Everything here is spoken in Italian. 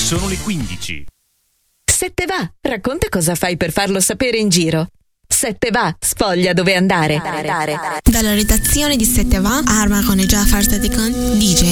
Sono le 15. 7 va, racconta cosa fai per farlo sapere in giro. 7 va, sfoglia dove andare. Dalla redazione di 7 va, Arma con Jafar Sadikan, DJ.